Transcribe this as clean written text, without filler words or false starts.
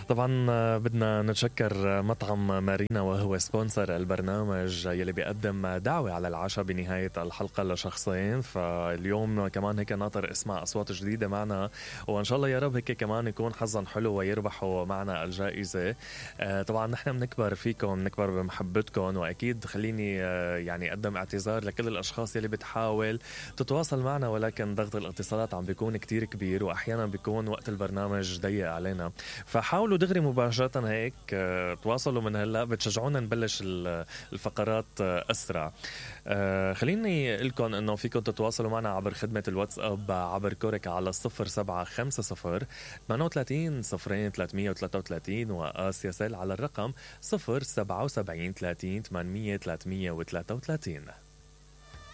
طبعا بدنا نتشكر مطعم مارينا وهو سبونسر البرنامج يلي بيقدم دعوة على العشاء بنهاية الحلقة لشخصين. فاليوم كمان هيك ناطر اسمع أصوات جديدة معنا، وإن شاء الله يا رب هيك كمان يكون حظا حلو ويربحوا معنا الجائزة. طبعا نحن بنكبر فيكم، بنكبر بمحبتكم، وأكيد خليني يعني أقدم اعتذار لكل الأشخاص يلي بتحاول تتواصل معنا ولكن ضغط الاتصالات عم بيكون كتير كبير، وأحيانا بيكون وقت البرنامج ضيق علينا. فحاولوا دغري مباشرة هيك تواصلوا من هلا، بتشجعونا نبلش الفقرات أسرع. خليني لكم أنه فيكم تتواصلوا معنا عبر خدمة الواتساب عبر كورك على 0750 38 صفرين 333 وآسيا سيل على الرقم 077 30 800 333.